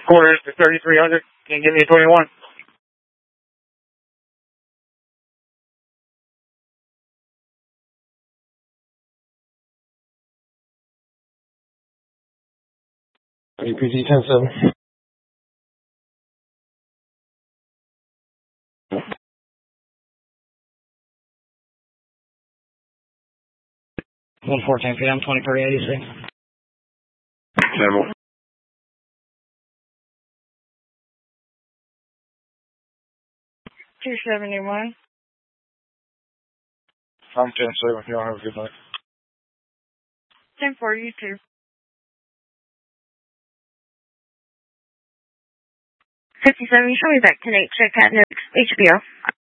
Quarters to 3300. Can you give me a 21? APG 10-7. One 14 p.m. 2386. Campbell. 271. I'm 10-7. Y'all have a good night. 10-4, you too. 57, you show me back 10-8, check out next HBO.